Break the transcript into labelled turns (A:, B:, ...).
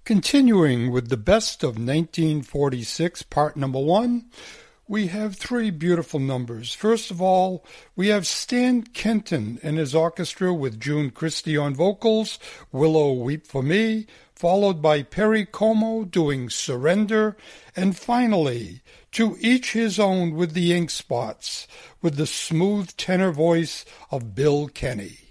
A: Continuing with the best of 1946, part number one, we have three beautiful numbers. First of all, we have Stan Kenton and his orchestra with June Christie on vocals, Willow Weep for Me, followed by Perry Como doing Surrender, and finally, To Each His Own with the Ink Spots, with the smooth tenor voice of Bill Kenny.